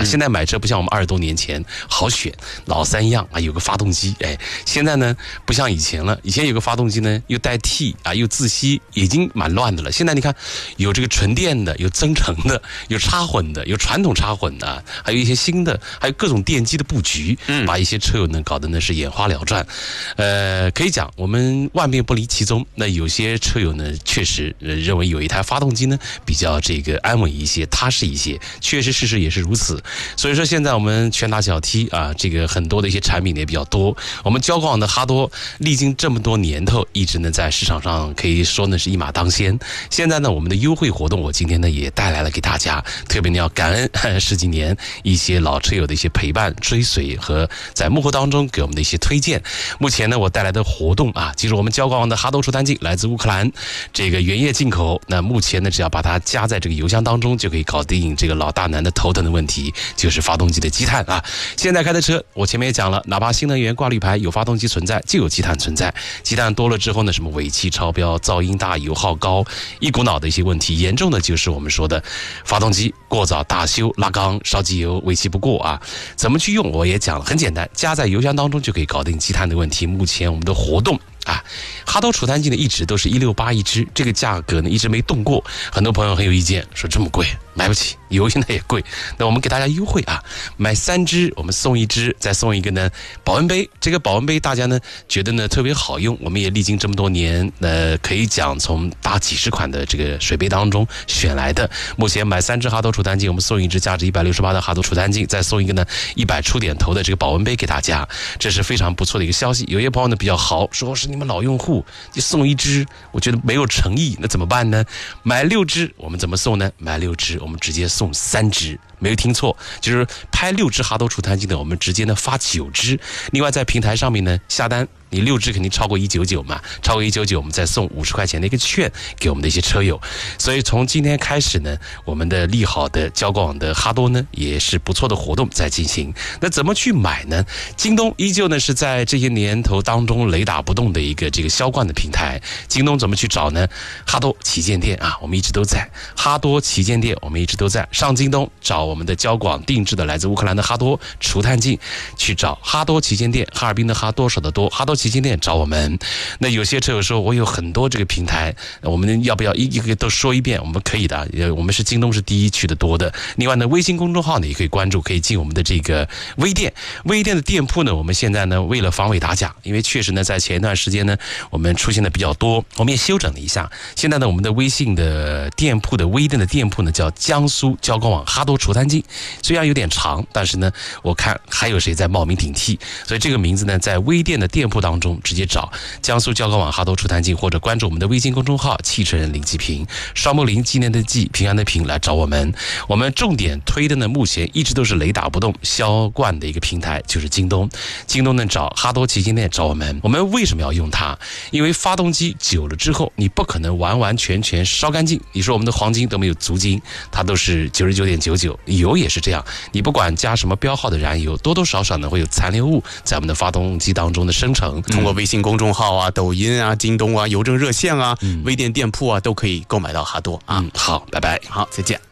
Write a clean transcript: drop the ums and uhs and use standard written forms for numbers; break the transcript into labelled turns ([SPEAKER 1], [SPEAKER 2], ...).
[SPEAKER 1] 啊。现在买车不像我们20多年前好选，老三样啊，有个发动机，哎，现在呢不像以前了，以前有个发动机呢又带 T 啊，又自吸，已经蛮乱的了。现在你看，有这个纯电的，有增程的，有插混的，有传统插混的，还有一些新的，还有各种电机的布局，把一些车友呢搞得呢是眼花缭乱。可以讲我们万变不离其宗。那有些车友呢确实认为有一台发动机呢比较这个安稳一些，踏实一些，确实事实也是如此。所以说现在我们拳打脚踢啊，这个很多的一些产品呢也比较多。我们交广的哈多历经这么多年头，一直呢在市场上可以说呢是一马当先。现在呢我们的优惠活动，我今天呢也带来了给大家，特别呢要感恩十几年一些老车友的一些陪伴、追随和在幕后当中给我们的一些推荐。目前呢我带来的活动啊，记住我们交广的哈多除碳净来自乌克兰，这个原液进口。那目前呢只要把它加在这个油箱当中，就可以搞定这个老大难的头疼的问题，就是发动机的积碳啊。现在开的车，我前面也讲了，哪怕新能源挂绿牌，有发动机存在，就有积碳存在。积碳多了之后呢，什么尾气超标、噪音大、油耗高，一股脑的一些问题。严重的就是我们说的发动机过早大修、拉缸、烧机油、尾气不过啊。怎么去用我也讲了，很简单，加在油箱当中就可以搞定积碳的问题。目前我们的活动啊，哈多除碳净呢一直都是168一支，这个价格呢一直没动过。很多朋友很有意见，说这么贵买不起，油现在也贵。那我们给大家优惠啊，买3支我们送1支，再送一个呢保温杯。这个保温杯大家呢觉得呢特别好用，我们也历经这么多年，可以讲从大几十款的这个水杯当中选来的。目前买3支哈多除碳净，我们送1支价值168的哈多除碳净，再送一个呢100出点头的这个保温杯给大家，这是非常不错的一个消息。有些朋友呢比较豪，说是你们老用户就送1支，我觉得没有诚意，那怎么办呢？买6支我们怎么送呢？买6支我们直接送3支，没有听错，就是拍6支哈多除碳净的，我们直接呢发9支。另外在平台上面呢下单，你6支肯定超过199嘛，超过199我们再送50块钱的一个券给我们的一些车友。所以从今天开始呢，我们的利好的交广的哈多呢也是不错的活动在进行。那怎么去买呢？京东依旧呢是在这些年头当中雷打不动的一个这个销冠的平台。京东怎么去找呢？哈多旗舰店啊，我们一直都在，哈多旗舰店我们一直都在。上京东找我们的交广定制的来自乌克兰的哈多除碳净，去找哈多旗舰店，哈尔滨的哈，多少的多，哈多旗舰店找我们。那有些车友说我有很多这个平台，我们要不要一个都说一遍？我们可以的，我们是京东是第一去的多的。另外呢，微信公众号呢也可以关注，可以进我们的这个微店。微店的店铺呢，我们现在呢为了防伪打假，因为确实呢在前一段时间呢我们出现的比较多，我们也修整了一下。现在呢我们的微信的店铺的微店的店铺呢叫江苏交广网哈多除碳净，虽然有点长，但是呢我看还有谁在冒名顶替，所以这个名字呢在微店的店铺当中直接找江苏交广网哈多除碳净，或者关注我们的微信公众号汽车人林继平，双木林纪念的纪，平安的平，来找我们。我们重点推的呢目前一直都是雷打不动销冠的一个平台，就是京东。京东呢找哈多旗舰店找我们。我们为什么要用它？因为发动机久了之后你不可能完完全全烧干净。你说我们的黄金都没有足金，它都是99.99%，油也是这样，你不管加什么标号的燃油，多多少少呢会有残留物在我们的发动机当中的生成。
[SPEAKER 2] 通过微信公众号啊、抖音啊、京东啊、邮政热线啊、微店店铺啊都可以购买到哈多啊。
[SPEAKER 1] 好，拜拜。
[SPEAKER 2] 好，再见。